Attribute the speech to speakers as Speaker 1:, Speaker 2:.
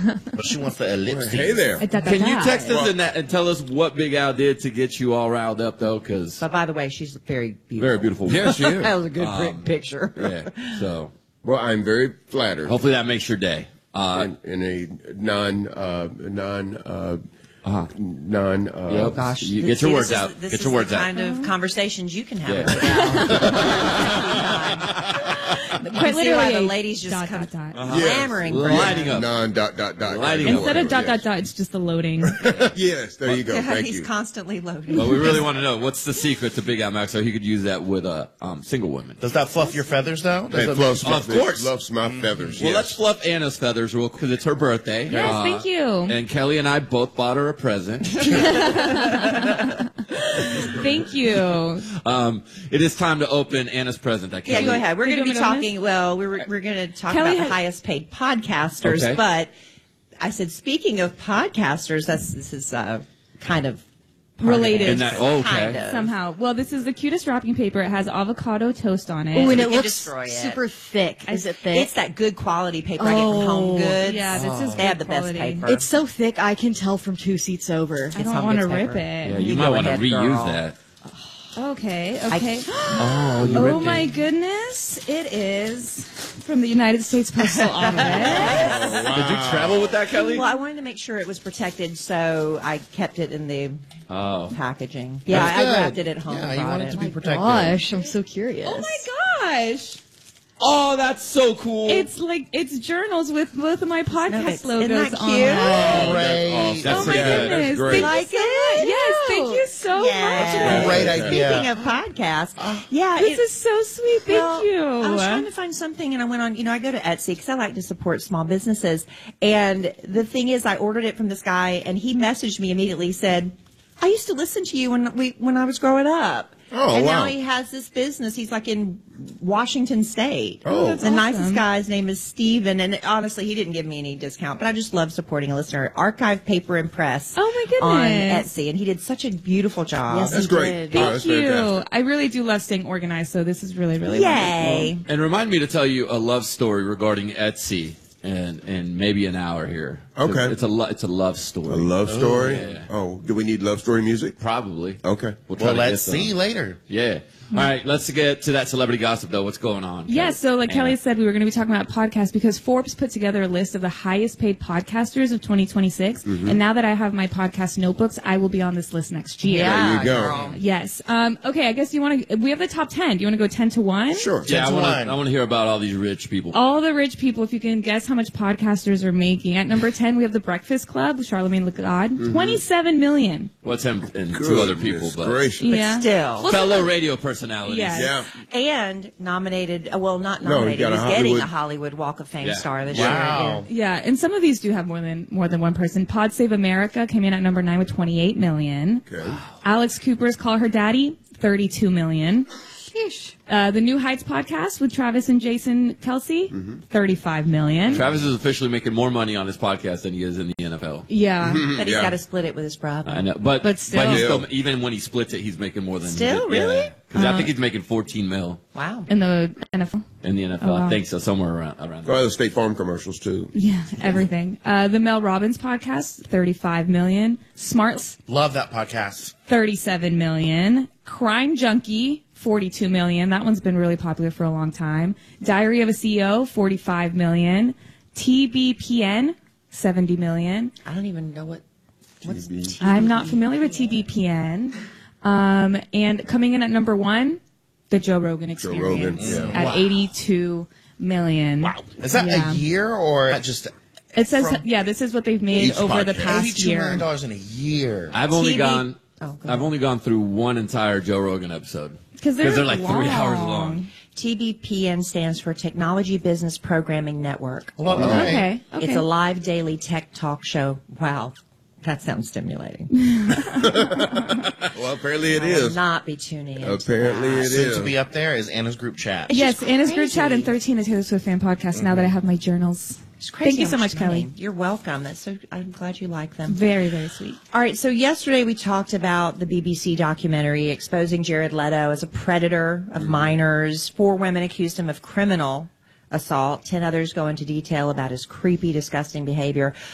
Speaker 1: But she wants the ellipses.
Speaker 2: Hey there.
Speaker 3: Can you text us and tell us what Big Al did to get you all riled up, though? Because
Speaker 4: by the way, she's very beautiful.
Speaker 3: Very beautiful.
Speaker 2: Yeah, she is.
Speaker 4: That was a good picture.
Speaker 3: Yeah. So,
Speaker 2: well, I'm very flattered.
Speaker 3: Hopefully that makes your day.
Speaker 2: In a
Speaker 4: gosh,
Speaker 3: you get your words out.
Speaker 4: This
Speaker 3: Get
Speaker 4: is
Speaker 3: your words
Speaker 4: the
Speaker 3: out.
Speaker 4: kind of conversations you can have.
Speaker 3: Quite
Speaker 4: literally, the ladies just come clamoring,
Speaker 3: lighting up,
Speaker 2: lighting
Speaker 3: Instead
Speaker 5: of ... it's just the loading.
Speaker 2: Yes, there you go. Thank
Speaker 4: He's
Speaker 2: you.
Speaker 4: constantly loading.
Speaker 3: Well, we really want to know what's the secret to Big Al Max, so he could use that with single women.
Speaker 1: Does that fluff your feathers, though?
Speaker 2: Of course, loves my feathers.
Speaker 3: Well, let's fluff Anna's feathers real quick because it's her birthday.
Speaker 5: Yes, thank you.
Speaker 3: And Kelly and I both bought her a present.
Speaker 5: Thank you.
Speaker 3: It is time to open Anna's present.
Speaker 4: Yeah, go ahead. We're going to be talking. Well, we're going to talk about the highest paid podcasters.
Speaker 3: Okay.
Speaker 4: But I said, speaking of podcasters, this is kind of
Speaker 5: related.
Speaker 4: Kind of.
Speaker 5: Somehow. Well, this is the cutest wrapping paper. It has avocado toast on it.
Speaker 6: Oh, and
Speaker 4: You
Speaker 6: it
Speaker 4: can
Speaker 6: looks
Speaker 4: destroy it.
Speaker 6: super thick. Is it thick?
Speaker 4: It's that good quality paper I get from Home Goods.
Speaker 5: Yeah, this is
Speaker 4: They have
Speaker 5: good
Speaker 4: the best
Speaker 5: quality.
Speaker 4: paper.
Speaker 6: It's so thick I can tell from 2 seats over.
Speaker 5: I don't want to rip it.
Speaker 3: Yeah, you might want to reuse that.
Speaker 5: Okay.
Speaker 3: Oh, you
Speaker 5: Oh
Speaker 3: ripped
Speaker 5: my
Speaker 3: it.
Speaker 5: goodness! It is from the United States Postal Office.
Speaker 3: Did you travel with that, Kelly?
Speaker 4: Well, I wanted to make sure it was protected, so I kept it in the packaging. Yeah,
Speaker 1: That's
Speaker 4: I
Speaker 1: good.
Speaker 4: wrapped it at home.
Speaker 1: Yeah, you want it to be protected.
Speaker 6: Gosh, I'm so curious.
Speaker 5: Oh my gosh!
Speaker 3: Oh, that's so cool.
Speaker 5: It's journals with both of my podcast
Speaker 4: Isn't
Speaker 5: logos
Speaker 4: that
Speaker 5: on
Speaker 4: cute?
Speaker 5: it.
Speaker 1: Great.
Speaker 5: Oh my goodness!
Speaker 2: That's great.
Speaker 5: Thank you so much. Yes, thank you so much.
Speaker 1: Great idea.
Speaker 4: Speaking of podcasts,
Speaker 5: This is so sweet. Thank you.
Speaker 4: I was trying to find something, and I went on. I go to Etsy because I like to support small businesses. And the thing is, I ordered it from this guy, and he messaged me immediately. Said, "I used to listen to you when I was growing up."
Speaker 2: Oh,
Speaker 4: and
Speaker 2: wow.
Speaker 4: now he has this business. He's like in Washington State.
Speaker 2: Oh,
Speaker 5: that's
Speaker 4: the
Speaker 5: awesome.
Speaker 4: nicest guy. His name is Steven. And honestly, he didn't give me any discount, but I just love supporting a listener. Archive Paper and Press.
Speaker 5: Oh my goodness.
Speaker 4: On Etsy. And he did such a beautiful job.
Speaker 6: Yes,
Speaker 2: That's
Speaker 6: he
Speaker 2: great.
Speaker 6: did.
Speaker 5: Thank
Speaker 2: that's
Speaker 5: you.
Speaker 2: fantastic.
Speaker 5: I really do love staying organized, so this is really, really
Speaker 4: Yay.
Speaker 5: wonderful.
Speaker 3: And remind me to tell you a love story regarding Etsy in maybe an hour here.
Speaker 2: Okay.
Speaker 3: It's a love story.
Speaker 2: A love story?
Speaker 3: yeah.
Speaker 2: Oh, do we need love story music?
Speaker 3: Probably.
Speaker 2: Okay.
Speaker 3: We'll try
Speaker 1: Well,
Speaker 3: to
Speaker 1: let's
Speaker 3: get some.
Speaker 1: see later.
Speaker 3: Yeah. All right, let's get to that celebrity gossip, though. What's going on?
Speaker 5: Yeah,
Speaker 3: Kelly?
Speaker 5: so like
Speaker 3: Anna.
Speaker 5: Kelly said, we were going to be talking about podcasts because Forbes put together a list of the highest paid podcasters of 2026.
Speaker 2: Mm-hmm.
Speaker 5: And now that I have my podcast notebooks, I will be on this list next year.
Speaker 2: There you go.
Speaker 4: girl.
Speaker 5: Yes. Okay, I guess we have the top 10. Do you want to go 10 to 1?
Speaker 2: Sure.
Speaker 3: Yeah, I
Speaker 1: 10 to
Speaker 3: want
Speaker 1: 1.
Speaker 3: to hear about all these rich people.
Speaker 5: All the rich people, if you can guess how much podcasters are making. At number 10, we have The Breakfast Club with Charlamagne Lagarde.
Speaker 2: Mm-hmm.
Speaker 5: 27 million.
Speaker 3: What's him and two other people,
Speaker 2: Goodness
Speaker 3: but
Speaker 2: gracious.
Speaker 5: Yeah.
Speaker 4: Still.
Speaker 3: fellow radio personalities.
Speaker 5: Yes.
Speaker 2: Yeah.
Speaker 4: And nominated, not
Speaker 2: No, he
Speaker 4: nominated,
Speaker 2: got a
Speaker 4: he's getting
Speaker 2: Hollywood-
Speaker 4: a Hollywood Walk of Fame
Speaker 3: Yeah.
Speaker 4: star this
Speaker 1: Wow.
Speaker 4: year.
Speaker 5: Yeah, and some of these do have more than one person. Pod Save America came in at number 9 with 28 million.
Speaker 2: Okay.
Speaker 5: Alex Cooper's Call Her Daddy, 32 million. The New Heights podcast with Travis and Jason Kelsey, 35 million.
Speaker 3: Travis is officially making more money on his podcast than he is in the NFL.
Speaker 5: Yeah.
Speaker 4: But he's
Speaker 2: Yeah.
Speaker 4: got to split it with his brother.
Speaker 3: I know, but
Speaker 5: But still.
Speaker 3: he's even when he splits it, he's making more than
Speaker 4: Still? Really?
Speaker 3: Because I think he's making 14 mil
Speaker 4: Wow.
Speaker 5: In the NFL.
Speaker 3: in the NFL.
Speaker 5: Oh, wow.
Speaker 3: I think so, somewhere around
Speaker 2: Well,
Speaker 3: there.
Speaker 2: the State Farm commercials, too.
Speaker 5: Yeah, everything. The Mel Robbins podcast, 35 million. Smarts,
Speaker 1: Love that podcast.
Speaker 5: 37 million. Crime Junkie, 42 million. That one's been really popular for a long time. Diary of a CEO, 45 million. TBPN, 70 million.
Speaker 4: I don't even know what's TV.
Speaker 5: I'm not familiar with TBPN. And coming in at number 1, the Joe Rogan Experience
Speaker 2: Rogan,
Speaker 5: at 82 million. Wow.
Speaker 1: Is that
Speaker 5: Yeah.
Speaker 1: a year or just
Speaker 5: It says,
Speaker 1: From
Speaker 5: this is what they've made
Speaker 1: each
Speaker 5: over the
Speaker 1: podcast?
Speaker 5: past
Speaker 1: $82
Speaker 5: year.
Speaker 1: million in a year?
Speaker 3: I've only
Speaker 4: TV
Speaker 3: gone.
Speaker 4: Oh, go
Speaker 3: I've only gone through one entire Joe Rogan episode
Speaker 5: Because they're
Speaker 3: like 3 hours long.
Speaker 4: TBPN stands for Technology Business Programming Network.
Speaker 1: Well,
Speaker 5: Okay.
Speaker 4: It's a live daily tech talk show. Wow. That sounds stimulating.
Speaker 2: Well, apparently it
Speaker 4: I will
Speaker 2: is.
Speaker 4: not be tuning in.
Speaker 2: Apparently it
Speaker 1: Soon
Speaker 2: is.
Speaker 1: to be up there is Anna's group chat.
Speaker 5: Yes, Anna's group chat and 13 a Taylor Swift fan podcast now that I have my journals.
Speaker 4: It's crazy
Speaker 5: Thank you
Speaker 4: how
Speaker 5: so much,
Speaker 4: money.
Speaker 5: Kelly.
Speaker 4: You're welcome. I'm glad you like them.
Speaker 5: Very, very sweet.
Speaker 4: All right, so yesterday we talked about the BBC documentary exposing Jared Leto as a predator of minors. 4 women accused him of criminal assault. 10 others go into detail about his creepy, disgusting behavior.